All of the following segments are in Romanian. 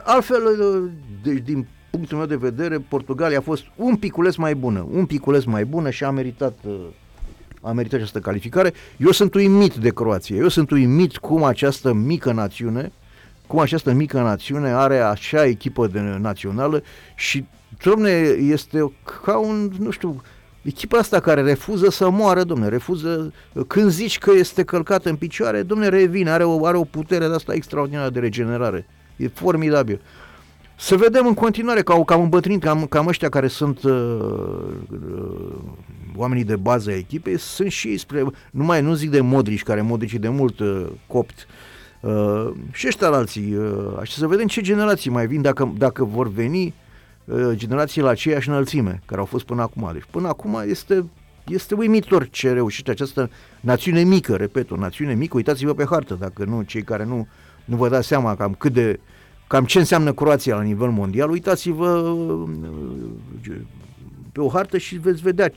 altfel, deci, din punctul meu de vedere, Portugalia a fost un piculeț mai bună și a meritat această calificare. Eu sunt uimit de Croația, eu sunt uimit cum această mică națiune are așa echipă națională și, dom'le, este ca un, nu știu, echipa asta care refuză să moară, dom'le, refuză, când zici că este călcată în picioare, dom'le, revine, are o putere de asta extraordinară de regenerare, e formidabil. Să vedem în continuare că au cam îmbătrânit, cam ăștia care sunt oamenii de bază a echipei, sunt și spre, nu zic de Modric, care Modric e de mult copt, și ăștia alții, așa, să vedem ce generații mai vin, dacă vor veni generații la aceeași înălțime care au fost până acum. Deci până acum este uimitor ce reușește această națiune mică, repet, o națiune mică, uitați-vă pe hartă, dacă nu, cei care nu vă dați seama cam ce înseamnă Croația la nivel mondial, uitați-vă pe o hartă și veți vedea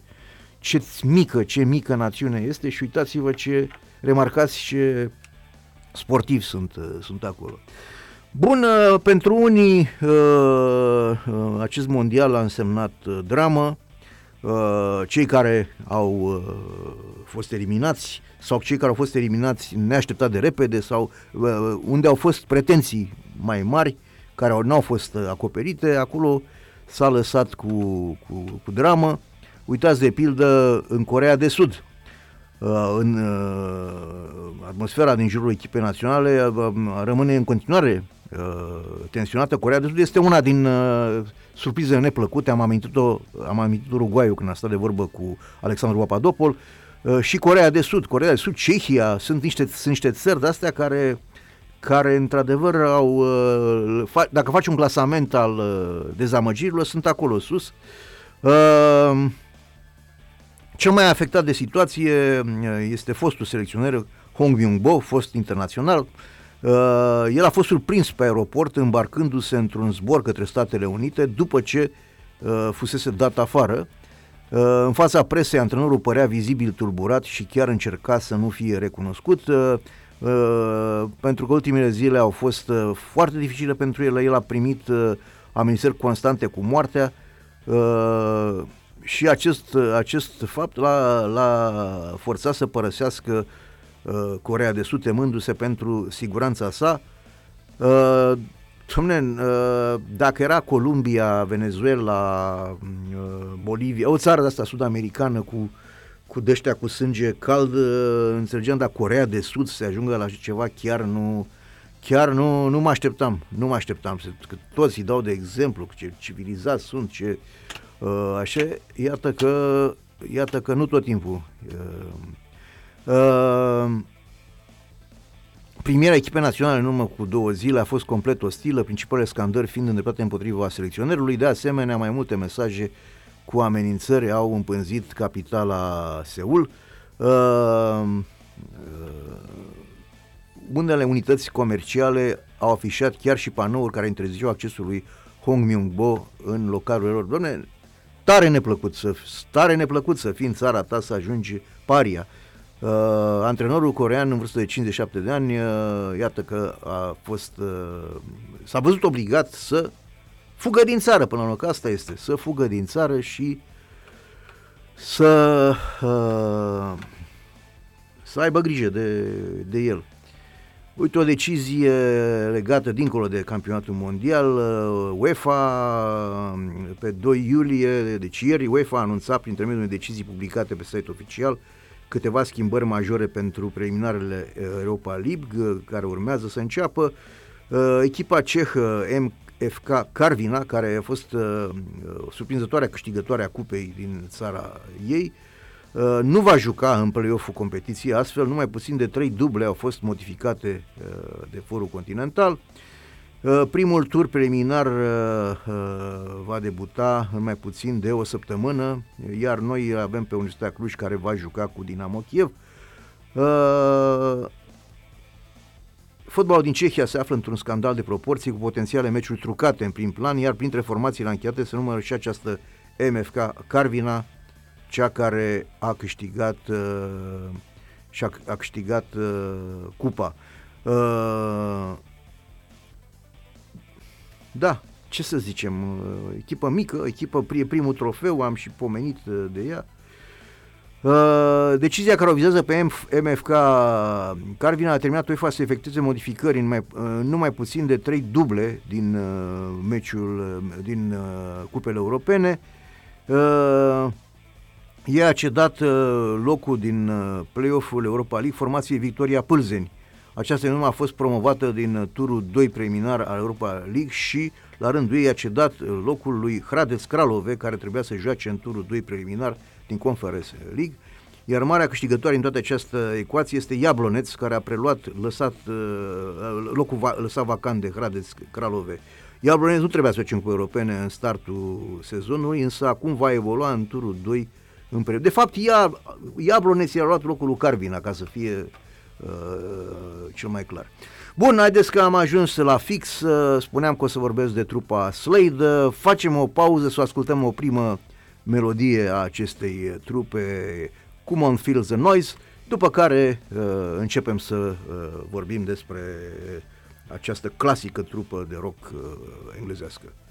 ce mică națiune este și uitați-vă remarcați ce sportivi sunt acolo. Bun, pentru unii acest mondial a însemnat dramă, cei care au fost eliminați sau cei care au fost eliminați neașteptat de repede sau unde au fost pretenții mai mari care n-au fost acoperite, acolo s-a lăsat cu dramă. Uitați de pildă în Coreea de Sud, în atmosfera din jurul echipei naționale rămâne în continuare tensionată. Coreea de Sud este una din surprizele neplăcute. Am amintit Uruguayul când a stat de vorbă cu Alexandru Papadopoulos, și Coreea de Sud, Cehia, sunt niște țări de-astea care într-adevăr dacă faci un clasament al dezamăgirilor, sunt acolo sus. Cel mai afectat de situație este fostul selecționer Hong Myung-bo, fost internațional. El a fost surprins pe aeroport îmbarcându-se într-un zbor către Statele Unite după ce fusese dat afară. În fața presei, antrenorul părea vizibil tulburat și chiar încerca să nu fie recunoscut, pentru că ultimele zile au fost foarte dificile pentru el. El a primit amenințări constante cu moartea și acest fapt l-a forțat să părăsească Coreea de Sud, temându-se pentru siguranța sa. Dacă era Columbia, Venezuela, Bolivia, o țară de asta sud-americană cu de-ăștia cu sânge cald, înțelegeam, dar Coreea de Sud să se ajungă la ceva, chiar nu mă așteptam, că toți îi dau de exemplu, ce civilizați sunt, așa, iată că nu tot timpul. Primirea echipei naționale în urmă cu 2 zile a fost complet ostilă, principalele scandări fiind îndreptate împotriva selecționerului. De asemenea, mai multe mesaje cu amenințări au împânzit capitala Seul. Unele unități comerciale au afișat chiar și panouri care interziceau accesul lui Hong Myung-bo în localurile lor. Doamne, tare neplăcut să fii în țara ta, să ajungi paria. Antrenorul corean în vârstă de 57 de ani, iată că s-a văzut obligat să fugă din țară, până la urmă, că asta este, să fugă din țară și să aibă grijă de el. Uite, o decizie legată dincolo de campionatul mondial. UEFA, pe 2 iulie, deci ieri, UEFA a anunțat prin intermediul unei decizii publicate pe site oficial câteva schimbări majore pentru preliminarele Europa League, care urmează să înceapă. Echipa cehă MFK Karviná, care a fost surprinzătoarea câștigătoare a cupei din țara ei, nu va juca în play-off-ul competiției, astfel numai puțin de 3 duble au fost modificate de forul continental. Primul tur preliminar va debuta în mai puțin de o săptămână, iar noi avem pe Universitatea Cluj care va juca cu Dinamo Kiev. Fotbalul din Cehia se află într-un scandal de proporții, cu potențiale meciuri trucate în prim plan, iar printre formațiile anchetate se numără și această MFK Karviná, cea care a câștigat cupa. Da, ce să zicem, echipă mică, primul trofeu, am și pomenit de ea. Decizia care o vizează pe MFK Karviná a terminat UEFA să efectueze modificări în numai puțin de 3 duble din meciul din cupele europene. Ea a cedat locul din play-off-ul Europa League formației Victoria Pâlzeni. Aceasta nu a fost promovată din turul 2 preliminar al Europa League și la rândul ei a cedat locul lui Hradec Kralove, care trebuia să joace în turul 2 preliminar din Conference League. Iar marea câștigătoare în toată această ecuație este Jablonec, care a preluat locul lăsat vacant de Hradec Kralove. Jablonec nu trebuia să joace cu europene în startul sezonului, însă acum va evolua în turul 2 în perioadă. De fapt, Jablonec i-a luat locul lui Karviná, ca să fie cel mai clar. Bun, haideți că am ajuns la fix. Spuneam că o să vorbesc de trupa Slade. Facem o pauză să ascultăm o primă melodie a acestei trupe, Come On Feel the Noise, după care începem să vorbim despre această clasică trupă de rock englezească.